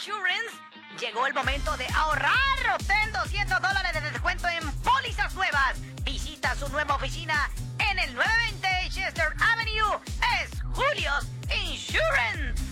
Insurance. Llegó el momento de ahorrar. Obtén $200 de descuento en pólizas nuevas. Visita su nueva oficina en el 920 Chester Avenue. Es Julio's Insurance.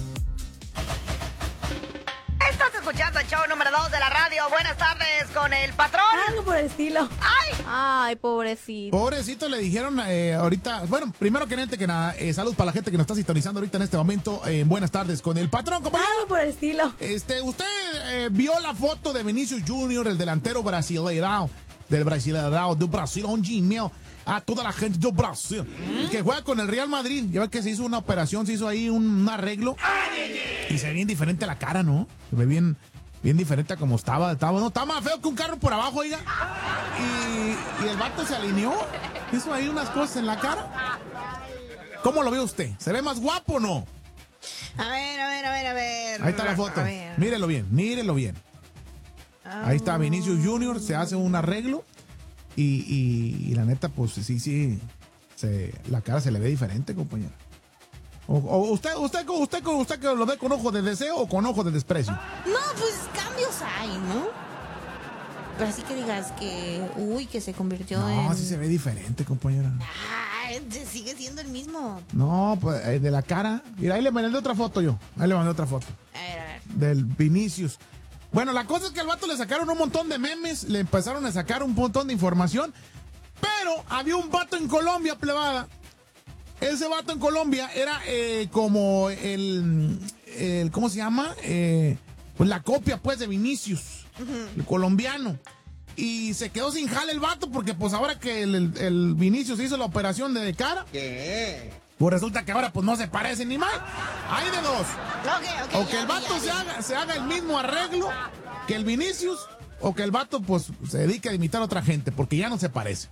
Estás escuchando el show número 2 de la radio. Buenas tardes con el patrón. Algo por el estilo. Ay, pobrecito. Pobrecito, le dijeron ahorita. Bueno, primero que nada, salud para la gente que nos está sintonizando ahorita en este momento. Buenas tardes con el patrón, compañero. Algo por el estilo. Usted vio la foto de Vinicius Junior, el delantero brasileirao, del Brasileirao, do Brasil, un Gmail. A toda la gente de Brasil que juega con el Real Madrid. Ya ve que se hizo una operación, se hizo ahí un arreglo. Y se ve bien diferente la cara, ¿no? Se ve bien diferente a como estaba. No, estaba más feo que un carro por abajo, oiga. Y el vato se alineó. Hizo ahí unas cosas en la cara. ¿Cómo lo ve usted? ¿Se ve más guapo o no? A ver. Ahí está la foto. Mírelo bien. Ahí está Vinicius Junior, se hace un arreglo. Y la neta, pues sí, la cara se le ve diferente, compañero. O usted que lo ve con ojo de deseo o con ojo de desprecio. No, pues cambios hay, ¿no? Pero así que digas que se convirtió en... No, sí se ve diferente, compañera. Sigue siendo el mismo. No, pues de la cara. Mira, ahí le mandé otra foto yo. A ver. Del Vinicius. Bueno, la cosa es que al vato le sacaron un montón de memes, le empezaron a sacar un montón de información, pero había un vato en Colombia, plebada. Ese vato en Colombia era como el ¿cómo se llama? Pues la copia, pues, de Vinicius, el colombiano. Y se quedó sin jale el vato porque, pues, ahora que el Vinicius hizo la operación de cara... ¿Qué? Pues resulta que ahora pues no se parece ni mal. Hay de dos. Okay, o que el vato se haga el mismo arreglo que el Vinicius, o que el vato pues se dedique a imitar a otra gente, porque ya no se parece.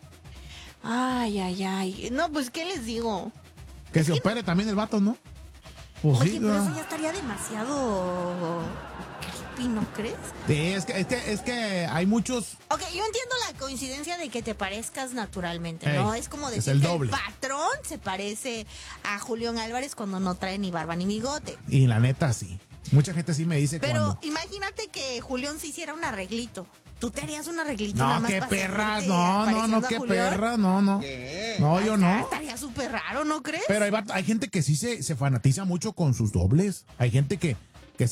Ay. No, pues, ¿qué les digo? Que se opere también el vato, ¿no? Pues oye, sí, pero ¿no? eso ya estaría demasiado creepy, ¿no crees? Sí, es que hay muchos... Ok, yo entiendo la coincidencia de que te parezcas naturalmente, ¿no? Es como decir el que doble. el patrón se parece a Julián Álvarez cuando no trae ni barba ni bigote. Y la neta, sí. Mucha gente sí me dice pero imagínate que Julián se hiciera un arreglito. ¿Tú te harías un arreglito? No, nada más qué para perras, hacerte no, pareciendo a qué Julián? perras, no. ¿Qué? No, yo no. Estaría súper raro, ¿no crees? Pero hay gente que sí se fanatiza mucho con sus dobles. Hay gente que